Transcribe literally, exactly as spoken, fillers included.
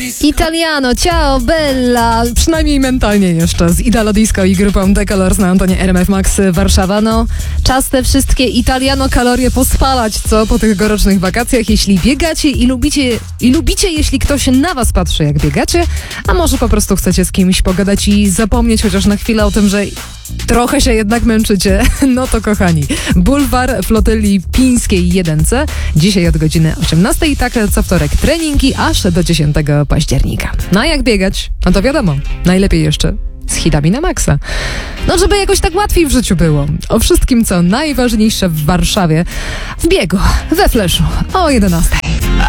Italiano, ciao bella, przynajmniej mentalnie jeszcze, z Italo Disco i grupą The Colors na antonie R M F Max Warszawa. No, czas te wszystkie Italiano kalorie pospalać, co po tych gorocznych wakacjach, jeśli biegacie i lubicie, i lubicie, jeśli ktoś na was patrzy, jak biegacie, a może po prostu chcecie z kimś pogadać i zapomnieć chociaż na chwilę o tym, że trochę się jednak męczycie, no to kochani, bulwar flotyli Pińskiej jeden C, dzisiaj od godziny osiemnastej, tak co wtorek treningi, aż do dziesiątego października. No a jak biegać? No to wiadomo, najlepiej jeszcze z hitami na maksa. No żeby jakoś tak łatwiej w życiu było. O wszystkim, co najważniejsze w Warszawie, w biegu, we Fleszu, o jedenastej.